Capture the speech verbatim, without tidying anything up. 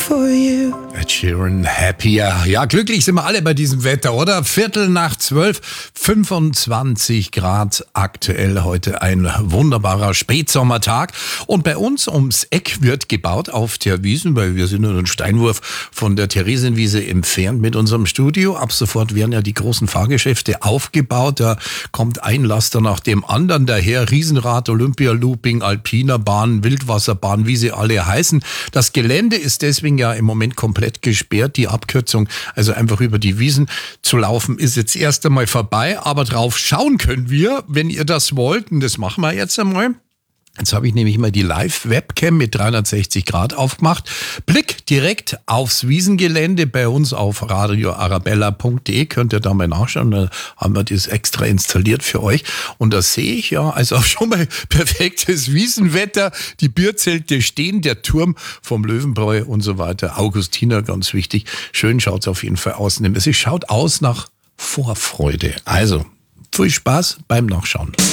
for you. Ed Sheeran, Happier. Ja, glücklich sind wir alle bei diesem Wetter, oder? Viertel nach zwölf, fünfundzwanzig Grad aktuell. Heute ein wunderbarer Spätsommertag. Und bei uns ums Eck wird gebaut auf der Wiesn, weil wir sind nur einen Steinwurf von der Theresienwiese entfernt mit unserem Studio. Ab sofort werden ja die großen Fahrgeschäfte aufgebaut. Da kommt ein Laster nach dem anderen daher. Riesenrad, Olympia Looping, Alpina Bahn, Wildwasserbahn, wie sie alle heißen. Das Gelände ist deswegen ja im Moment komplett gesperrt. Die Abkürzung, also einfach über die Wiesn zu laufen, ist jetzt erst einmal vorbei. Aber drauf schauen können wir, wenn ihr das wollt. Und das machen wir jetzt einmal. Jetzt habe ich nämlich mal die Live-Webcam mit dreihundertsechzig Grad aufgemacht. Blick direkt aufs Wiesengelände bei uns auf radio arabella punkt de. Könnt ihr da mal nachschauen. Da haben wir das extra installiert für euch. Und da sehe ich ja, also auch schon mal perfektes Wiesenwetter. Die Bierzelte stehen, der Turm vom Löwenbräu und so weiter. Augustiner, ganz wichtig. Schön schaut es auf jeden Fall aus. Es schaut aus nach Vorfreude. Also, viel Spaß beim Nachschauen.